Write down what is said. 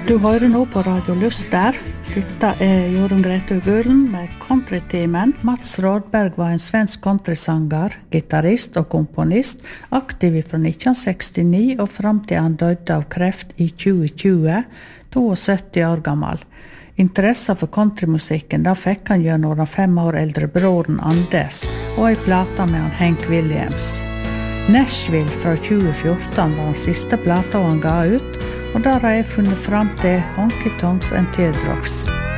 Du hører nå på Radio Lyster. Dette Jorunn Grete Gulen med Countrytimen. Mats Rådberg var en svensk countrysanger, gitarrist og komponist, aktiv fra 1969 og frem til han døde av kreft i 2020, 72 år gammel. Interesse for countrymusikken da fikk han gjennom den 5 år eldre broren Anders og en plata med han Hank Williams. Nashville fra 2014 var den siste plata han ga ut, og der har jeg funnet frem til Honky Tonks and Teardrops.